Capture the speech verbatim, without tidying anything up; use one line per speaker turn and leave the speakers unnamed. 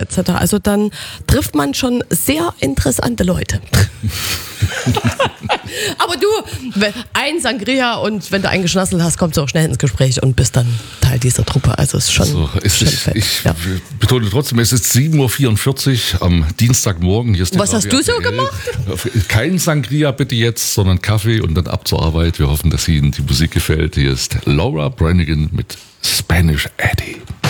et cetera. Also dann trifft man schon sehr interessante Leute. Aber du, ein Sangria und wenn du einen geschnasselt hast, kommst du auch schnell ins Gespräch und bist dann Teil dieser Truppe. Also es ist schon,
so, ist
schon
ich,
fett.
ich
Ja.
betone trotzdem, es ist sieben Uhr vierundvierzig am Dienstagmorgen. Hier ist
Was hast du so gemacht?
Kein Sangria bitte jetzt, sondern Kaffee und dann ab zur Arbeit. Wir hoffen, dass Ihnen die Musik gefällt. Hier ist Laura Branigan mit Spanish Eddie.